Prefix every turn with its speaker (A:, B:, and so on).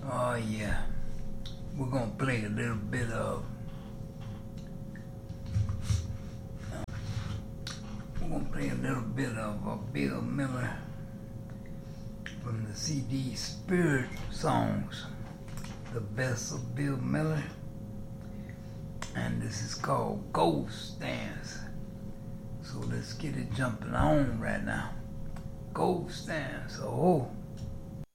A: Oh yeah, we're gonna play a little bit of. We're gonna play a little bit of Bill Miller from the CD Spirit Songs, the best of Bill Miller, and this is called Ghost Dance. So let's get it jumping on right now. Ghost Dance. Oh.